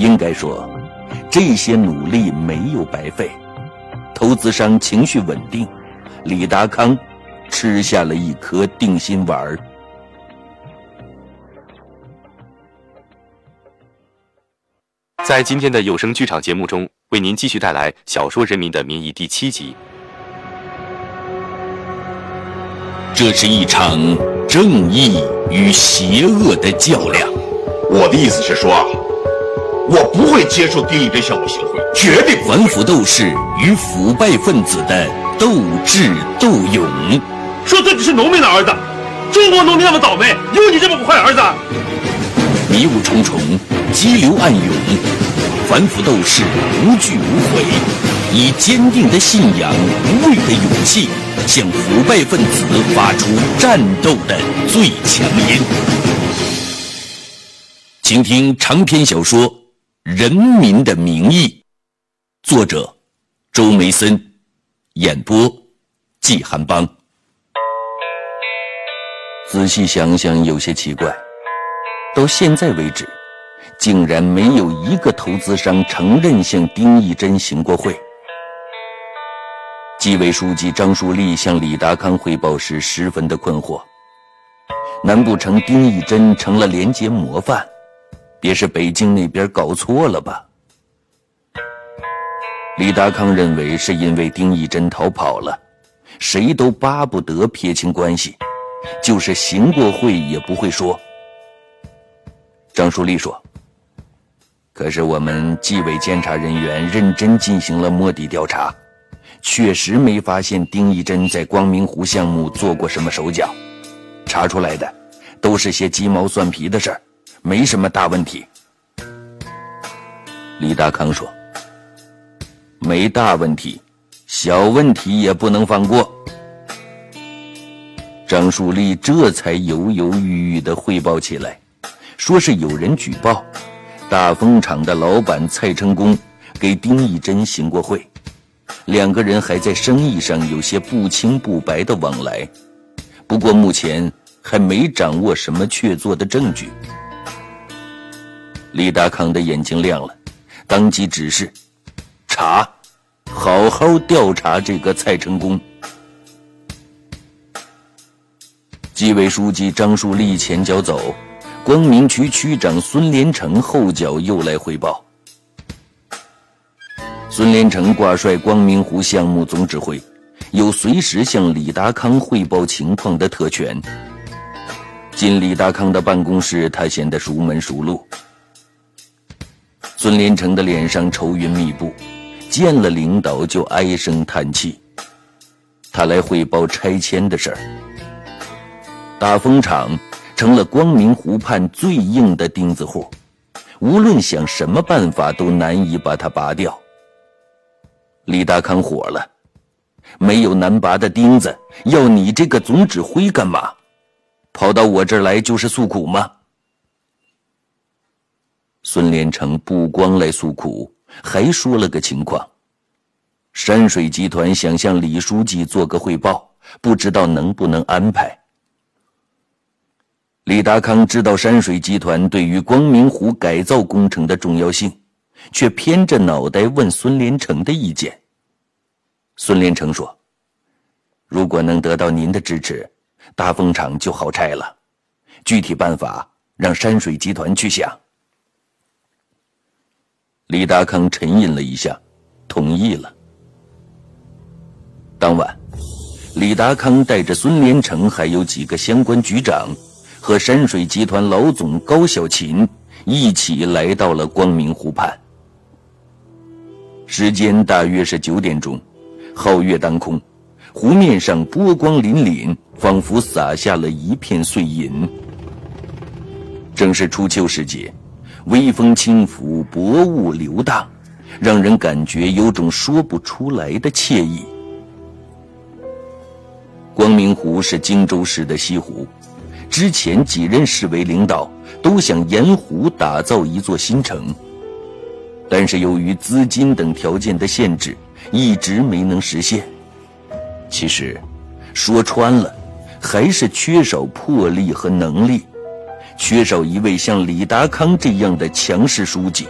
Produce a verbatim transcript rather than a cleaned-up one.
应该说，这些努力没有白费，投资商情绪稳定，李达康吃下了一颗定心丸。 在今天的有声剧场节目中，为您继续带来小说《人民的名义》第七集。 这是一场正义与邪恶的较量。 我的意思是说啊，我不会接受丁义珍向我行贿，绝对不会。 反腐斗士与腐败分子的斗智斗勇。 说自己是农民的儿子，中国农民那么倒霉，有你这么个坏儿子？ 迷雾重重，激流暗涌，反腐斗士无惧无悔，以坚定的信仰、无畏的勇气，向腐败分子发出战斗的最强音。请听长篇小说《人民的名义》，作者周梅森，演播季寒邦。仔细想想，有些奇怪，到现在为止，竟然没有一个投资商承认向丁义珍行过贿。纪委书记张树立向李达康汇报时十分的困惑，难不成丁义珍成了廉洁模范？别是北京那边搞错了吧？李达康认为是因为丁义珍逃跑了，谁都巴不得撇清关系，就是行过贿也不会说。张树立说，可是我们纪委监察人员认真进行了摸底调查，确实没发现丁义珍在光明湖项目做过什么手脚，查出来的都是些鸡毛蒜皮的事儿，没什么大问题。李达康说，没大问题，小问题也不能放过。张树立这才犹犹豫豫地汇报起来，说是有人举报大丰厂的老板蔡成功给丁义珍行过贿，两个人还在生意上有些不清不白的往来，不过目前还没掌握什么确凿的证据。李达康的眼睛亮了，当即指示查，好好调查这个蔡成功。纪委书记张树立前脚走，光明区区长孙连成后脚又来汇报。孙连成挂帅光明湖项目总指挥，有随时向李达康汇报情况的特权。进李达康的办公室，他显得熟门熟路。孙连成的脸上愁云密布，见了领导就唉声叹气。他来汇报拆迁的事儿。大丰厂成了光明湖畔最硬的钉子户，无论想什么办法都难以把它拔掉。李达康火了，没有难拔的钉子，要你这个总指挥干嘛？跑到我这儿来就是诉苦吗？孙连成不光来诉苦，还说了个情况，山水集团想向李书记做个汇报，不知道能不能安排。李达康知道山水集团对于光明湖改造工程的重要性，却偏着脑袋问孙连成的意见。孙连成说，如果能得到您的支持，大丰厂就好拆了，具体办法让山水集团去想。李达康沉吟了一下，同意了。当晚，李达康带着孙连成还有几个相关局长和山水集团老总高小琴一起来到了光明湖畔。时间大约是九点钟，皓月当空，湖面上波光粼粼，仿佛洒下了一片碎银。正是初秋时节，微风轻拂，薄雾流荡，让人感觉有种说不出来的惬意。光明湖是荆州市的西湖，之前几任市委领导都想沿湖打造一座新城，但是由于资金等条件的限制，一直没能实现。其实说穿了，还是缺少魄力和能力，缺少一位像李达康这样的强势书记。